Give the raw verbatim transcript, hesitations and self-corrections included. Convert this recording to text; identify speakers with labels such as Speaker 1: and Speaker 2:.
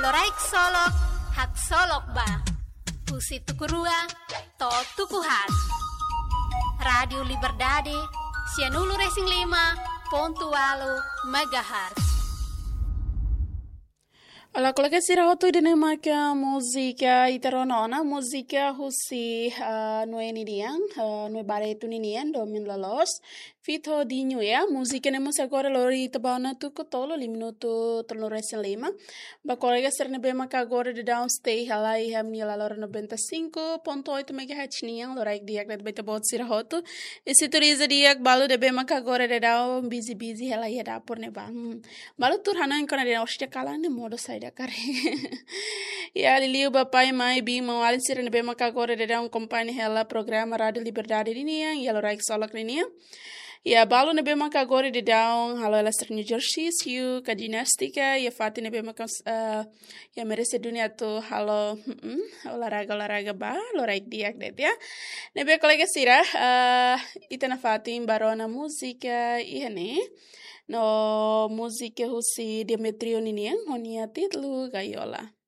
Speaker 1: Loraik solok, hak solok ba. Pusi tukurua, to tukuhat. Radio Liberdade, Sianulu Racing lima, pontualo, megahertz.
Speaker 2: Alla quella che si rahoto idene maka musica itaronona musica husi uh, noe nidian uh, noe bare tu ninian domin lalos fito di nuea musica nemos agora lori tabana tu kotolo limnuto tolo resen lima ba colega serne be maka agora de downstay halai hamni la lora noventa e cinco ponto oito megahertz nian lora ik diak net beta bot si rahoto esse turiza diak balu de be maka agora de down busy busy halai da por ne ba hmm. Balu tur hanan kona de ostia kala ne modo sai kare ya liliu bapai mai bi mau alisir ne be maka agora de down company hela programa Radio Liberdade ini yang ya lora ik solak ini ya balu ne be maka agora de down halo ela New Jersey siu ka dinastika ya fati ne be maka uh, ya merece dunia tu halo mm, olahraga olahraga ba lora ik diak det ya ne be kolega sira uh, itana fatim barona musika ihane no musika husi Demetrio ninian honia titlu gayola